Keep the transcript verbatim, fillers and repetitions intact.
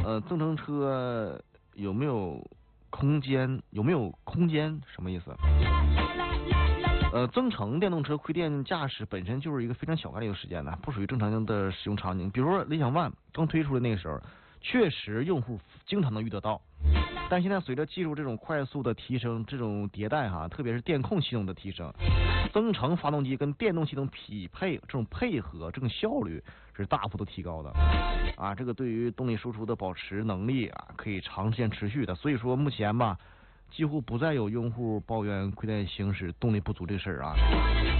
呃，增程车有没有空间？有没有空间？什么意思？呃，增程电动车亏电驾驶本身就是一个非常小概率的事件呢，不属于正常的使用场景。比如说理想 ONE 刚推出的那个时候，确实用户经常能遇得到。但现在随着技术这种快速的提升，这种迭代哈，特别是电控系统的提升，增程发动机跟电动系统匹配，这种配合，这种效率是大幅度提高的啊。这个对于动力输出的保持能力啊，可以长时间持续的。所以说目前吧，几乎不再有用户抱怨亏电行驶动力不足这个事儿啊。